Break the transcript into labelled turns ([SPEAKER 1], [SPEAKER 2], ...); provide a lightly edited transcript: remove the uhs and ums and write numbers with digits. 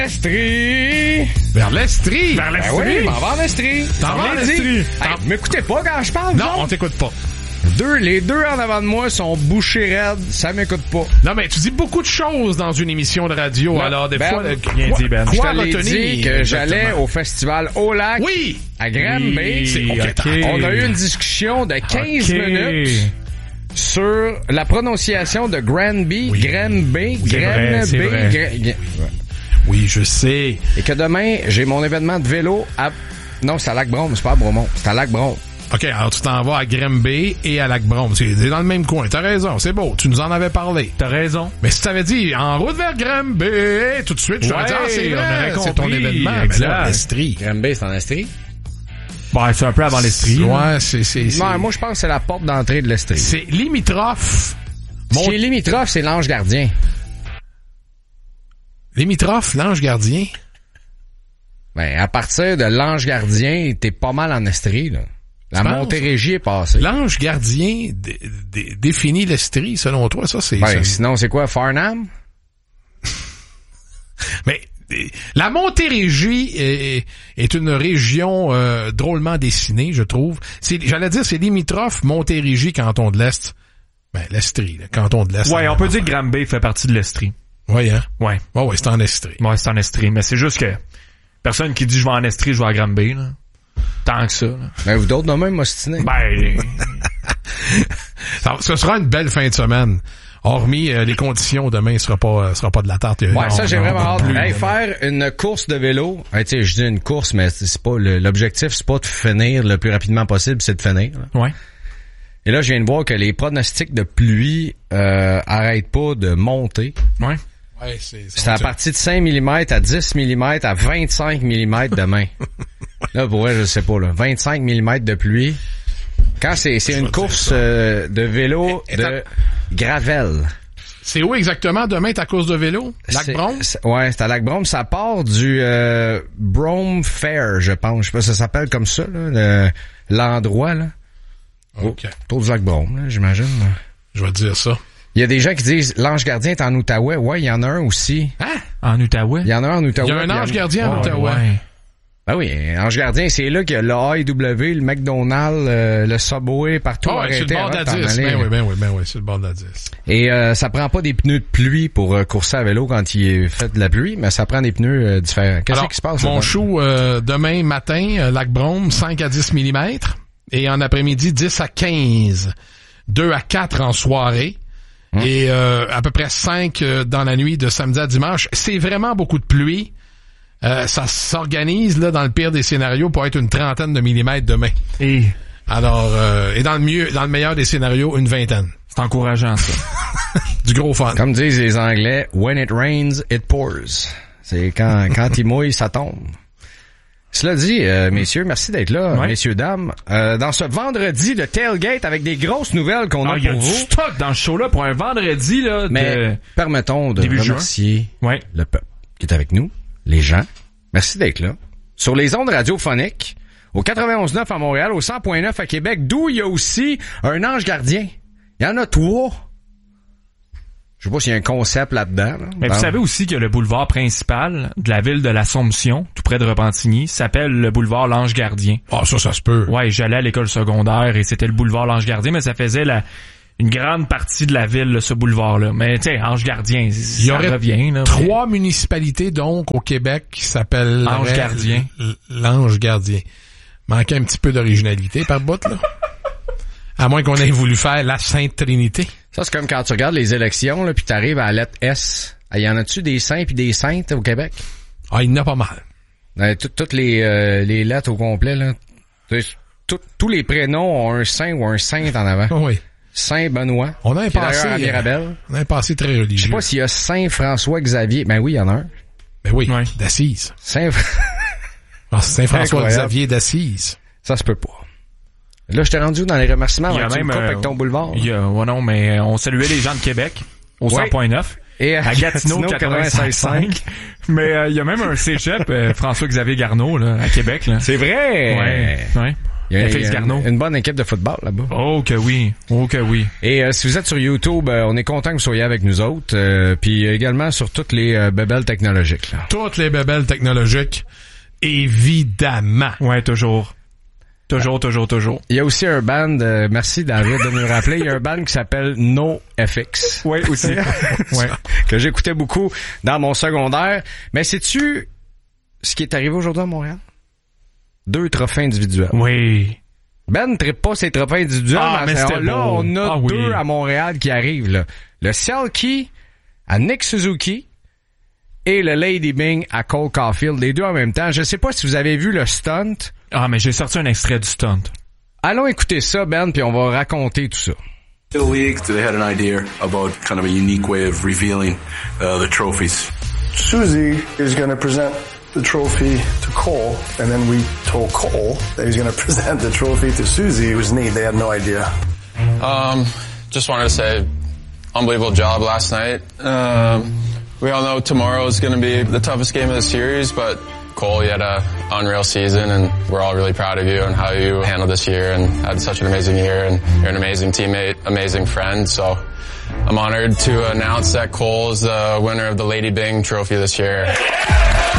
[SPEAKER 1] Estrie!
[SPEAKER 2] Vers l'Estrie!
[SPEAKER 1] Ben oui, m'en va en Estrie!
[SPEAKER 2] T'en vas en Estrie!
[SPEAKER 1] Hey, m'écoutez pas quand je parle,
[SPEAKER 2] Non, on t'écoute pas.
[SPEAKER 1] Les deux en avant de moi sont bouchés raides, ça m'écoute pas.
[SPEAKER 2] Non, mais tu dis beaucoup de choses dans une émission de radio,
[SPEAKER 1] Ben,
[SPEAKER 2] alors des
[SPEAKER 1] Ben,
[SPEAKER 2] fois...
[SPEAKER 1] bien
[SPEAKER 2] dit,
[SPEAKER 1] Ben.
[SPEAKER 2] Quoi
[SPEAKER 1] Je te l'ai
[SPEAKER 2] retenir?
[SPEAKER 1] dit que j'allais au festival au lac
[SPEAKER 2] Oui!
[SPEAKER 1] à Granby.
[SPEAKER 2] OK.
[SPEAKER 1] On a eu une discussion de 15 minutes sur la prononciation de Granby, Granby,
[SPEAKER 2] C'est vrai. Oui, je sais.
[SPEAKER 1] Et que demain, j'ai mon événement de vélo à... Non, c'est à Lac-Brome, c'est pas à Bromont, c'est à Lac-Brome.
[SPEAKER 2] OK, alors tu t'en vas à Granby et à Lac-Brome. C'est dans le même coin. T'as raison, c'est beau. Tu nous en avais parlé.
[SPEAKER 3] T'as raison.
[SPEAKER 2] Mais si t'avais dit en route vers Granby, tout de suite, je t'aurais dit, c'est vrai,
[SPEAKER 3] on aurait
[SPEAKER 2] c'est ton
[SPEAKER 3] compris.
[SPEAKER 2] événement.
[SPEAKER 3] Exact.
[SPEAKER 2] Mais là, l'Estrie.
[SPEAKER 1] Granby, c'est en Estrie?
[SPEAKER 3] Bon, c'est un peu avant l'Estrie.
[SPEAKER 2] Ouais, c'est...
[SPEAKER 1] Non, moi, je pense que c'est la porte d'entrée de l'Estrie.
[SPEAKER 2] C'est limitrophe.
[SPEAKER 1] Ce qui est limitrophe, c'est l'Ange Gardien.
[SPEAKER 2] Limitrophe, l'Ange Gardien.
[SPEAKER 1] Ben, à partir de l'Ange Gardien, t'es pas mal en Estrie, là. La Montérégie est passée.
[SPEAKER 2] L'Ange Gardien définit l'Estrie, selon toi, ça, c'est...
[SPEAKER 1] Ben, sinon, c'est quoi, Farnham?
[SPEAKER 2] Mais la Montérégie est une région drôlement dessinée, je trouve. J'allais dire, c'est limitrophe Montérégie, canton de l'Est. Ben, l'Estrie, le canton de l'Est.
[SPEAKER 3] Ouais, on peut dire que Granby fait partie de l'Estrie.
[SPEAKER 2] Oui, hein?
[SPEAKER 3] Ouais.
[SPEAKER 2] Ouais, c'est en Estrie.
[SPEAKER 3] Ouais, c'est en Estrie. Mais c'est juste que personne qui dit je vais en Estrie, je vais à Granby, là. Tant que ça, là.
[SPEAKER 1] Ben, vous d'autres, même, m'ostiner.
[SPEAKER 3] Ben...
[SPEAKER 2] Ce sera une belle fin de semaine. Hormis les conditions, demain, sera pas de la tarte.
[SPEAKER 1] Ouais, ça, j'ai vraiment hâte. Hey, faire une course de vélo. Hey, tu sais, je dis une course, mais c'est pas, l'objectif, c'est pas de finir le plus rapidement possible, c'est de finir, là.
[SPEAKER 3] Ouais.
[SPEAKER 1] Et là, je viens de voir que les pronostics de pluie, arrêtent pas de monter.
[SPEAKER 3] Ouais.
[SPEAKER 2] Ouais,
[SPEAKER 1] c'est à partir de 5 mm à 10 mm à 25 mm demain. Là, pour vrai, je sais pas, là. 25 mm de pluie. Quand c'est une course de vélo de gravel.
[SPEAKER 2] C'est où exactement demain ta course de vélo? Lac-Brome?
[SPEAKER 1] Ouais, c'est à Lac-Brome. Ça part du Brome Fair, je pense. Je sais pas si ça s'appelle comme ça, là, l'endroit, là.
[SPEAKER 2] OK.
[SPEAKER 1] Autour du Lac-Brome, là, j'imagine.
[SPEAKER 2] Je vais te dire ça.
[SPEAKER 1] Il y a des gens qui disent l'Ange Gardien est en Outaouais. Ouais, il y en a un aussi.
[SPEAKER 2] Hein?
[SPEAKER 3] En Outaouais?
[SPEAKER 1] Il y en a un en Outaouais.
[SPEAKER 2] Il y a un Ange Gardien en Outaouais.
[SPEAKER 3] Ouais.
[SPEAKER 1] Ben oui, Ange Gardien, c'est là qu'il y a le AEW, le McDonald's, le Subway, partout.
[SPEAKER 2] Ah ouais, c'est le bord de la 10. Ben oui, c'est le bord de la 10.
[SPEAKER 1] Et ça prend pas des pneus de pluie pour courser à vélo quand il est fait de la pluie, mais ça prend des pneus différents. Qu'est-ce qui se passe?
[SPEAKER 2] Mon show, demain matin, Lac-Brome, 5 à 10 mm. Et en après-midi, 10 à 15. 2 à 4 en soirée. Et à peu près 5 dans la nuit de samedi à dimanche. C'est vraiment beaucoup de pluie. Ça s'organise là dans le pire des scénarios pour être une trentaine de millimètres demain.
[SPEAKER 3] Et
[SPEAKER 2] alors et dans le meilleur des scénarios, une vingtaine.
[SPEAKER 3] C'est encourageant, ça.
[SPEAKER 1] Du gros fun. Comme disent les Anglais, when it rains, it pours. C'est quand il mouille, ça tombe. Cela dit, messieurs, merci d'être là, messieurs, dames. Dans ce vendredi de tailgate avec des grosses nouvelles qu'on a pour vous.
[SPEAKER 3] Il y a du stock dans ce show-là pour un vendredi, là.
[SPEAKER 1] Mais permettons de remercier le peuple qui est avec nous, les gens. Merci d'être là. Sur les ondes radiophoniques, au 91.9 à Montréal, au 100.9 à Québec, d'où il y a aussi un ange gardien. Il y en a 3. Je sais pas s'il y a un concept là-dedans. Là.
[SPEAKER 3] Mais vous savez aussi que le boulevard principal de la ville de l'Assomption, tout près de Repentigny, s'appelle le boulevard l'Ange Gardien.
[SPEAKER 2] Ah, ça se peut.
[SPEAKER 3] Ouais, j'allais à l'école secondaire et c'était le boulevard l'Ange Gardien, mais ça faisait une grande partie de la ville, là, ce boulevard-là. Mais tu sais, Ange Gardien,
[SPEAKER 2] il y aurait
[SPEAKER 3] revient. Là,
[SPEAKER 2] 3 municipalités, donc, au Québec qui s'appellent
[SPEAKER 3] Ange Gardien.
[SPEAKER 2] L'Ange Gardien. Manquait un petit peu d'originalité par bout, là. À moins qu'on ait voulu faire la Sainte Trinité.
[SPEAKER 1] Ça, c'est comme quand tu regardes les élections, là, puis t'arrives à la lettre S. Y en a-tu des saints puis des saintes au Québec?
[SPEAKER 2] Ah, il y en a pas mal.
[SPEAKER 1] Toutes les lettres au complet, là. Tous les prénoms ont un saint ou un sainte en avant.
[SPEAKER 2] Oui.
[SPEAKER 1] Saint Benoît.
[SPEAKER 2] On a un passé.
[SPEAKER 1] À Mirabel.
[SPEAKER 2] On a un passé très religieux.
[SPEAKER 1] Je sais pas s'il y a Saint François Xavier. Ben oui, il y en a un.
[SPEAKER 2] Ben oui, d'Assise.
[SPEAKER 1] Saint
[SPEAKER 2] François Xavier d'Assise.
[SPEAKER 1] Ça se peut pas. Là, je t'ai rendu dans les remerciements avec ton boulevard.
[SPEAKER 3] Non, mais on saluait les gens de Québec au 100.9.
[SPEAKER 1] Et
[SPEAKER 3] à Gatineau 96.5. Mais il y a même un cégep, François-Xavier Garneau, là, à Québec. Là.
[SPEAKER 1] C'est vrai!
[SPEAKER 3] Ouais.
[SPEAKER 1] Il y a une bonne équipe de football là-bas.
[SPEAKER 3] Oh que oui.
[SPEAKER 1] Et si vous êtes sur YouTube, on est content que vous soyez avec nous autres. Puis également sur toutes les bébelles technologiques. Là.
[SPEAKER 2] Toutes les bébelles technologiques, évidemment.
[SPEAKER 3] Ouais, toujours. Toujours.
[SPEAKER 1] Il y a aussi un band, merci David de me rappeler, il y a un band qui s'appelle NoFX.
[SPEAKER 3] Oui, aussi.
[SPEAKER 1] Ouais. Que j'écoutais beaucoup dans mon secondaire. Mais sais-tu ce qui est arrivé aujourd'hui à Montréal? 2 trophées individuels.
[SPEAKER 3] Oui.
[SPEAKER 1] Ben ne trippe pas ses trophées individuels.
[SPEAKER 3] Mais c'était
[SPEAKER 1] là,
[SPEAKER 3] beau.
[SPEAKER 1] on a 2 à Montréal qui arrivent. Là. Le Selkie à Nick Suzuki et le Lady Byng à Cole Caulfield. Les 2 en même temps. Je sais pas si vous avez vu le stunt.
[SPEAKER 3] Mais j'ai sorti un extrait du stunt.
[SPEAKER 1] Allons écouter ça, Ben, puis on va raconter tout ça.
[SPEAKER 4] The league, they had an idea about kind of a unique way of revealing the trophies.
[SPEAKER 5] Susie is going to present the trophy to Cole, and then we told Cole that he's going to present the trophy to Susie. It was neat. They had no idea.
[SPEAKER 6] Just wanted to say, unbelievable job last night. We all know tomorrow is going to be the toughest game of the series, but Cole, you had an unreal season, and we're all really proud of you and how you handled this year and had such an amazing year, and you're an amazing teammate, amazing friend. So I'm honored to announce that Cole is the winner of the Lady Byng Trophy this year.